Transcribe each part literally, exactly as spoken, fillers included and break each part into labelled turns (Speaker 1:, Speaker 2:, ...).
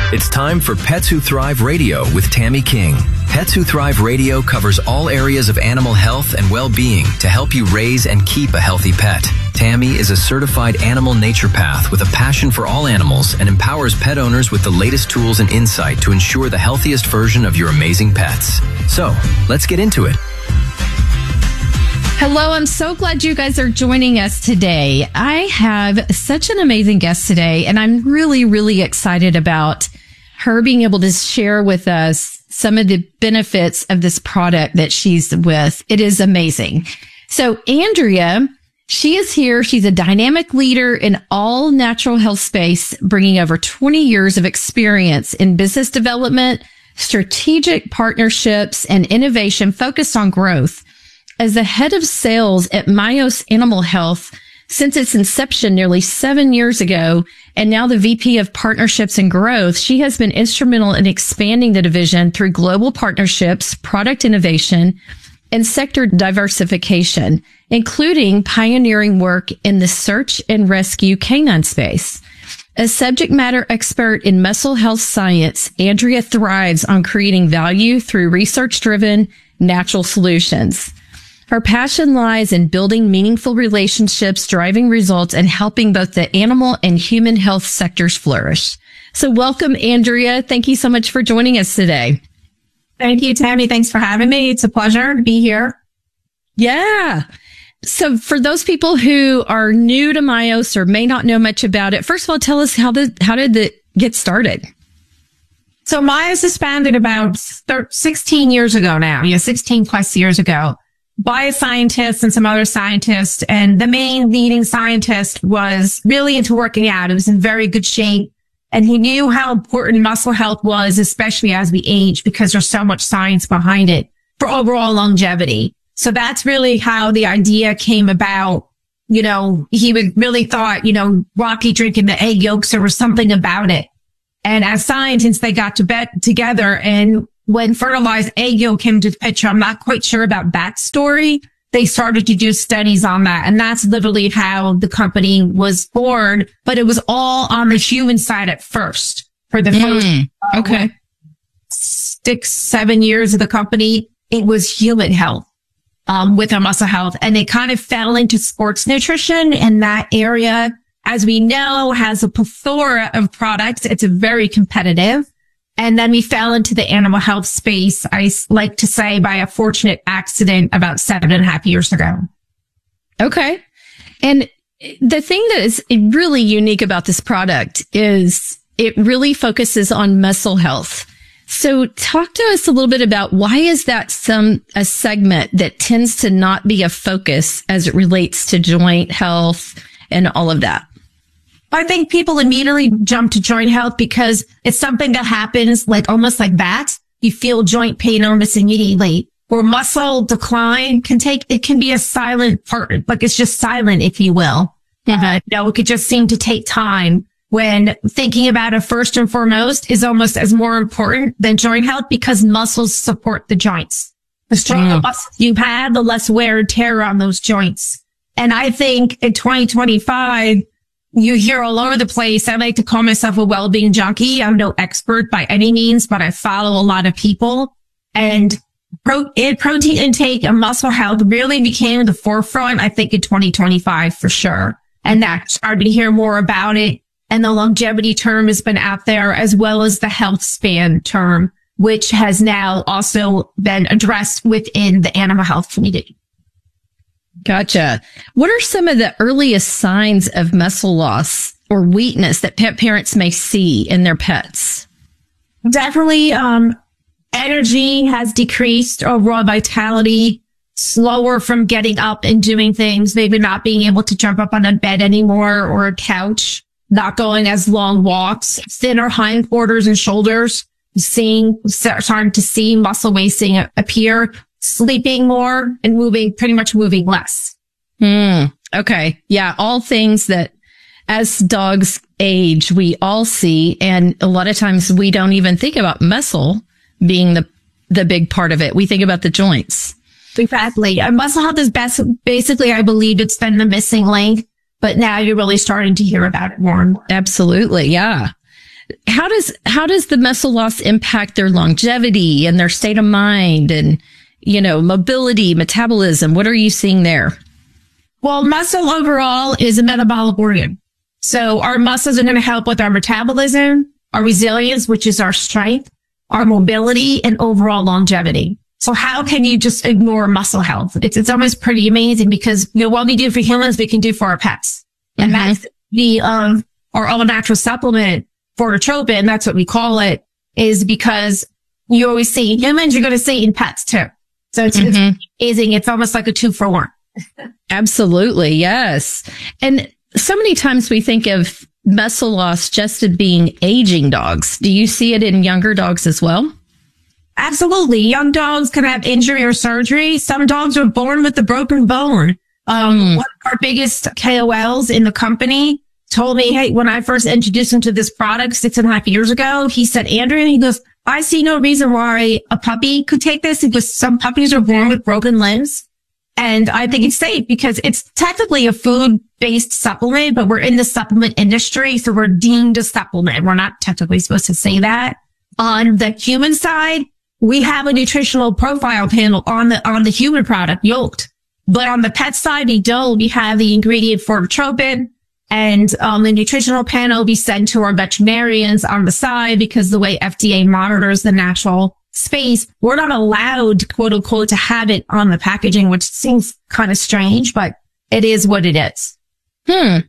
Speaker 1: It's time for Pets Who Thrive Radio with Tammy King. Pets Who Thrive Radio covers all areas of animal health and well-being to help you raise and keep a healthy pet. Tammy is a certified animal naturopath with a passion for all animals and empowers pet owners with the latest tools and insight to ensure the healthiest version of your amazing pets. So, let's get into it.
Speaker 2: Hello, I'm so glad you guys are joining us today. I have such an amazing guest today, and I'm really, really excited about her being able to share with us some of the benefits of this product that she's with. It is amazing. So Andrea, she is here. She's a dynamic leader in all natural health space, bringing over twenty years of experience in business development, strategic partnerships, and innovation focused on growth. As the head of sales at Myos Animal Health since its inception nearly seven years ago, and now the V P of Partnerships and Growth, she has been instrumental in expanding the division through global partnerships, product innovation, and sector diversification, including pioneering work in the search and rescue canine space. As subject matter expert in muscle health science, Andrea thrives on creating value through research-driven natural solutions. Her passion lies in building meaningful relationships, driving results, and helping both the animal and human health sectors flourish. So welcome, Andrea. Thank you so much for joining us today.
Speaker 3: Thank you, Tammy. Thanks for having me. It's a pleasure to be here.
Speaker 2: Yeah. So for those people who are new to Myos or may not know much about it, first of all, tell us how the, how did it get started?
Speaker 3: So Myos was founded about sixteen years ago now. Yeah, sixteen plus years ago. By a scientist and some other scientists. And the main leading scientist was really into working out. He was in very good shape. And he knew how important muscle health was, especially as we age, because there's so much science behind it for overall longevity. So that's really how the idea came about. You know, he would really thought, you know, Rocky drinking the egg yolks, there was something about it. And as scientists, they got to bet together, and when fertilized egg yolk came to the picture, I'm not quite sure about that story. They started to do studies on that. And that's literally how the company was born. But it was all on the human side at first. For the first
Speaker 2: mm, okay.
Speaker 3: uh, six, seven years of the company, it was human health um, with our muscle health. And it kind of fell into sports nutrition, and that area, as we know, has a plethora of products. It's a very competitive. And then we fell into the animal health space, I like to say, by a fortunate accident about seven and a half years ago.
Speaker 2: Okay. And the thing that is really unique about this product is it really focuses on muscle health. So talk to us a little bit about why is that some, a segment that tends to not be a focus as it relates to joint health and all of that?
Speaker 3: I think people immediately jump to joint health because it's something that happens like almost like that. You feel joint pain almost immediately, or muscle decline can take, it can be a silent part, like it's just silent, if you will. Uh, you know, it could just seem to take time, when thinking about it first and foremost is almost as more important than joint health, because muscles support the joints. The stronger mm. muscles you have, the less wear and tear on those joints. And I think in twenty twenty-five, you hear all over the place. I like to call myself a well-being junkie. I'm no expert by any means, but I follow a lot of people, and pro- protein intake and muscle health really became the forefront, I think, in twenty twenty-five for sure. And that started to hear more about it. And the longevity term has been out there, as well as the health span term, which has now also been addressed within the animal health community.
Speaker 2: Gotcha. What are some of the earliest signs of muscle loss or weakness that pet parents may see in their pets?
Speaker 3: Definitely, um, energy has decreased, overall vitality, slower from getting up and doing things, maybe not being able to jump up on a bed anymore or a couch, not going as long walks, thinner hindquarters and shoulders, seeing, starting to see muscle wasting appear, sleeping more, and moving, pretty much moving less.
Speaker 2: Hmm. Okay. Yeah. All things that as dogs age, we all see. And a lot of times we don't even think about muscle being the, the big part of it. We think about the joints.
Speaker 3: Exactly. And muscle health is best, basically, I believe it's been the missing link, but now you're really starting to hear about it more and more.
Speaker 2: Absolutely. Yeah. how does, how does the muscle loss impact their longevity and their state of mind and, you know, mobility, metabolism? What are you seeing there?
Speaker 3: Well, muscle overall is a metabolic organ. So our muscles are going to help with our metabolism, our resilience, which is our strength, our mobility, and overall longevity. So how can you just ignore muscle health? It's, it's almost pretty amazing because, you know, what we do for humans, we can do for our pets. And mm-hmm. that's the, um, our all natural supplement, Fortotropin, that's what we call it, is because you always see humans, you're going to see in pets too. So it's, mm-hmm. it's amazing. It's almost like a two for one.
Speaker 2: Absolutely. Yes. And so many times we think of muscle loss just as being aging dogs. Do you see it in younger dogs as well?
Speaker 3: Absolutely. Young dogs can have injury or surgery. Some dogs are born with a broken bone. Um, mm. One of our biggest K O Ls in the company told me, hey, when I first introduced him to this product six and a half years ago, he said, Andrea, he goes, I see no reason why a puppy could take this because some puppies are born with broken limbs. And I think it's safe because it's technically a food-based supplement, but we're in the supplement industry, so we're deemed a supplement. We're not technically supposed to say that. On the human side, we have a nutritional profile panel on the on the human product, yoked. But on the pet side, we don't. We have the ingredient Fortotropin, and um, the nutritional panel we send to our veterinarians on the side because the way F D A monitors the natural space, we're not allowed, quote unquote, to have it on the packaging, which seems kind of strange, but it is what it is.
Speaker 2: Hmm.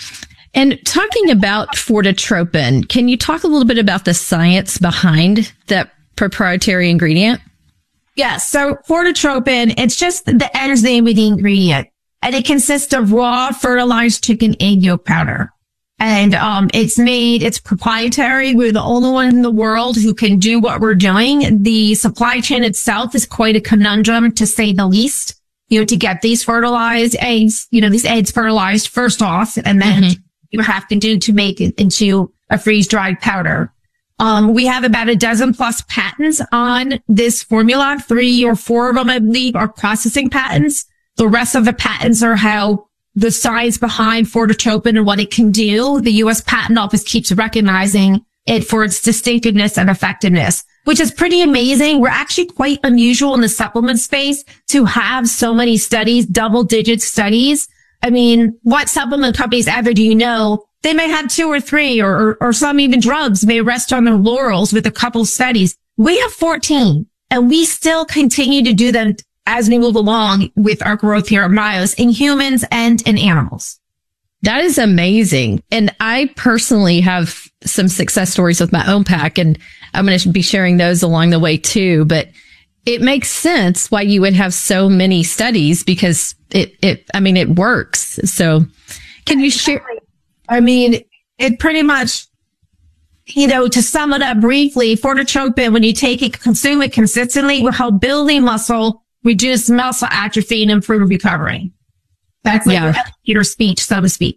Speaker 2: And talking about Fortotropin, can you talk a little bit about the science behind that proprietary ingredient?
Speaker 3: Yes. So Fortotropin, it's just the enzyme of the ingredient, and it consists of raw fertilized chicken egg yolk powder. And, um, it's made, it's proprietary. We're the only one in the world who can do what we're doing. The supply chain itself is quite a conundrum, to say the least, you know, to get these fertilized eggs, you know, these eggs fertilized first off, and then mm-hmm. you have to do to make it into a freeze dried powder. Um, we have about a dozen plus patents on this formula. Three or four of them, I believe, are processing patents. The rest of the patents are how the science behind Fortotropin and what it can do. The U S Patent Office keeps recognizing it for its distinctiveness and effectiveness, which is pretty amazing. We're actually quite unusual in the supplement space to have so many studies, double digit studies. I mean, what supplement companies ever do you know? They may have two or three, or, or, or some even drugs may rest on their laurels with a couple studies. We have fourteen, and we still continue to do them as we move along with our growth here at Myos in humans and in animals.
Speaker 2: That is amazing. And I personally have some success stories with my own pack, and I'm going to be sharing those along the way too. But it makes sense why you would have so many studies because it, it, I mean, it works. So can you share?
Speaker 3: I mean, it pretty much, you know, to sum it up briefly, Fortotropin, when you take it, consume it consistently, will help building muscle, reduce muscle atrophy, and improve recovery. That's like yeah. your speech, so to speak.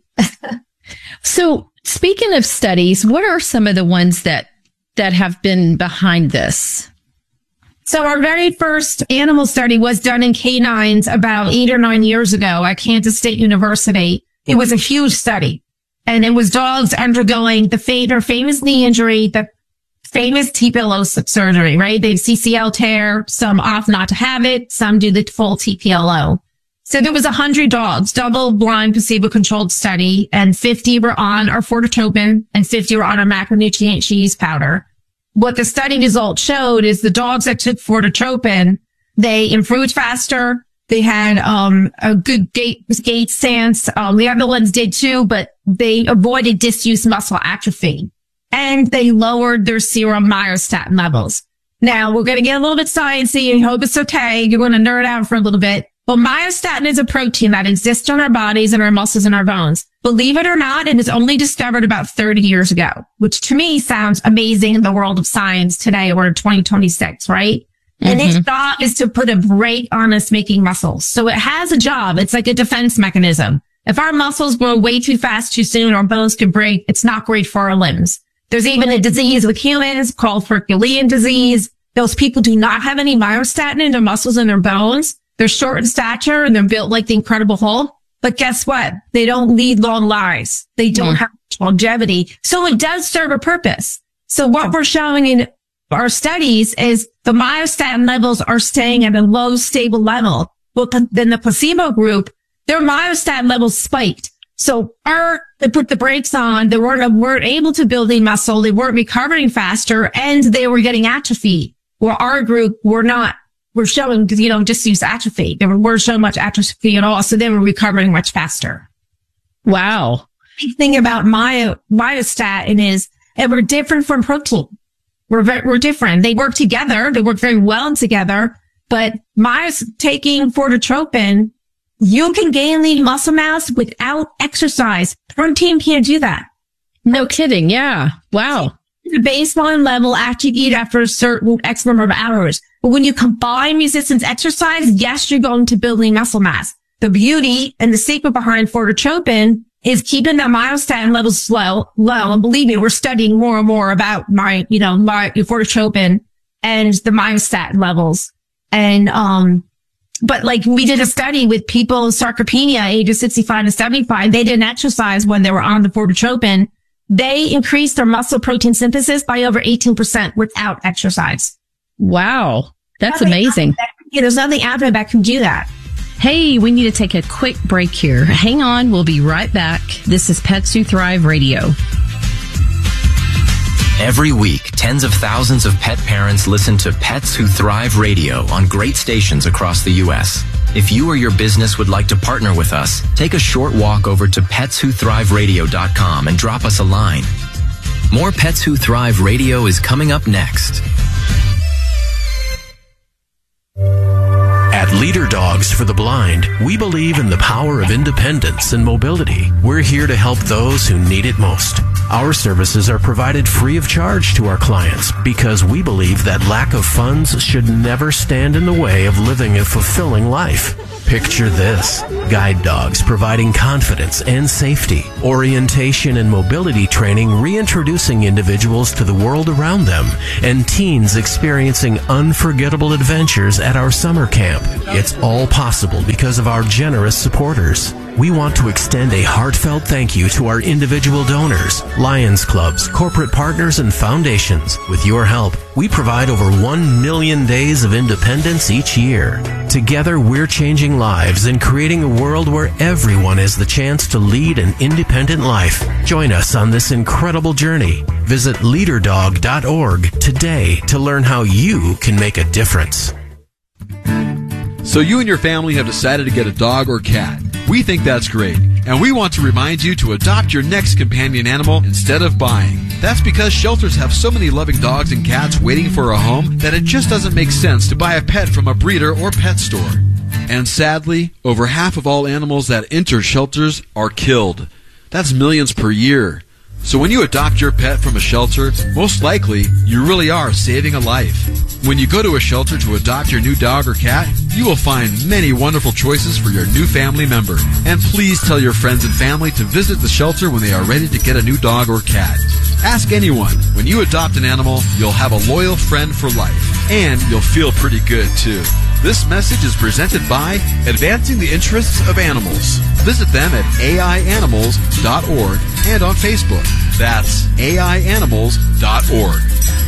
Speaker 2: So speaking of studies, what are some of the ones that, that have been behind this?
Speaker 3: So our very first animal study was done in canines about eight or nine years ago at Kansas State University. It was a huge study, and it was dogs undergoing the fa- famous knee injury, the famous T-pillow surgery, right? They have C C L tear, some opt not to have it, some do the full T P L O. So there was a hundred dogs, double blind placebo controlled study, and fifty were on our Fortotropin and fifty were on our macronutrient cheese powder. What the study result showed is the dogs that took Fortotropin, they improved faster. They had, um, a good gait, gait stance. Um, the other ones did too, but they avoided disuse muscle atrophy. And they lowered their serum myostatin levels. Now, we're going to get a little bit sciencey. I hope it's okay. You're going to nerd out for a little bit. But myostatin is a protein that exists in our bodies and our muscles and our bones. Believe it or not, it was only discovered about thirty years ago, which to me sounds amazing in the world of science today. We're in twenty twenty-six, right? Mm-hmm. And its job is to put a brake on us making muscles. So it has a job. It's like a defense mechanism. If our muscles grow way too fast too soon, our bones could break. It's not great for our limbs. There's even a disease with humans called Herculean disease. Those people do not have any myostatin in their muscles and their bones. They're short in stature and they're built like the Incredible Hulk. But guess what? They don't lead long lives. They don't mm. have longevity. So it does serve a purpose. So what we're showing in our studies is the myostatin levels are staying at a low, stable level. But then the placebo group, their myostatin levels spiked. So our, they put the brakes on. They weren't, weren't able to build a muscle. They weren't recovering faster, and they were getting atrophy. Where our group were not, were showing, you know, just use atrophy. They were, weren't showing much atrophy at all. So they were recovering much faster.
Speaker 2: Wow.
Speaker 3: The thing about myo, myostatin is, and we're different from protein. We're very, we're different. They work together. They work very well together. But myos taking fortotropin, you can gain lean muscle mass without exercise. Protein can't do that.
Speaker 2: No kidding. Yeah. Wow.
Speaker 3: The baseline level after you eat after a certain X number of hours. But when you combine resistance exercise, yes, you're going to build lean muscle mass. The beauty and the secret behind fortotropin is keeping that myostatin levels low, low. And believe me, we're studying more and more about my, you know, my fortotropin and the myostatin levels. And, um, but like we did a study with people with sarcopenia, ages sixty-five to seventy-five. They didn't exercise when they were on the fortotropin. They increased their muscle protein synthesis by over eighteen percent without exercise.
Speaker 2: Wow. That's
Speaker 3: nothing
Speaker 2: amazing.
Speaker 3: That, yeah, there's nothing out there that can do that.
Speaker 2: Hey, we need to take a quick break here. Hang on. We'll be right back. This is Pets Who Thrive Radio.
Speaker 1: Every week, tens of thousands of pet parents listen to Pets Who Thrive Radio on great stations across the U S. If you or your business would like to partner with us, take a short walk over to pets who thrive radio dot com and drop us a line. More Pets Who Thrive Radio is coming up next.
Speaker 4: At Leader Dogs for the Blind, we believe in the power of independence and mobility. We're here to help those who need it most. Our services are provided free of charge to our clients because we believe that lack of funds should never stand in the way of living a fulfilling life. Picture this: guide dogs providing confidence and safety, orientation and mobility training reintroducing individuals to the world around them, and teens experiencing unforgettable adventures at our summer camp. It's all possible because of our generous supporters. We want to extend a heartfelt thank you to our individual donors, Lions Clubs, corporate partners, and foundations. With your help, we provide over one million days of independence each year. Together, we're changing lives and creating a world where everyone has the chance to lead an independent life. Join us on this incredible journey. Visit leader dog dot org today to learn how you can make a difference.
Speaker 5: So you and your family have decided to get a dog or cat. We think that's great, and we want to remind you to adopt your next companion animal instead of buying. That's because shelters have so many loving dogs and cats waiting for a home that it just doesn't make sense to buy a pet from a breeder or pet store. And sadly, over half of all animals that enter shelters are killed. That's millions per year. So when you adopt your pet from a shelter, most likely you really are saving a life. When you go to a shelter to adopt your new dog or cat, you will find many wonderful choices for your new family member. And please tell your friends and family to visit the shelter when they are ready to get a new dog or cat. Ask anyone. When you adopt an animal, you'll have a loyal friend for life. And you'll feel pretty good, too. This message is presented by Advancing the Interests of Animals. Visit them at A I animals dot org and on Facebook. That's A I animals dot org.